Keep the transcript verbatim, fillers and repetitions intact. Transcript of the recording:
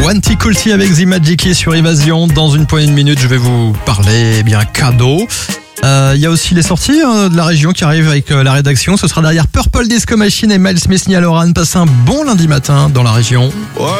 Wanty Coolty avec The Magic sur Évasion. Dans une poignée de minutes, je vais vous parler eh bien cadeau. Il euh, y a aussi les sorties hein, de la région qui arrivent avec euh, la rédaction. Ce sera derrière Purple Disco Machine et Miles Smith Niall Horan. Passez un bon lundi matin dans la région. Ouais.